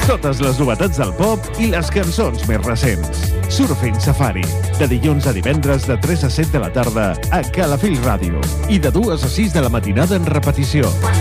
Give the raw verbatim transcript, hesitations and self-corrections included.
Totes les novetats del pop i les cançons més recents. Surfing Safari, de dilluns a divendres de tres a set de la tarda a Calafell Ràdio i de dues a sis de la matinada en repetició.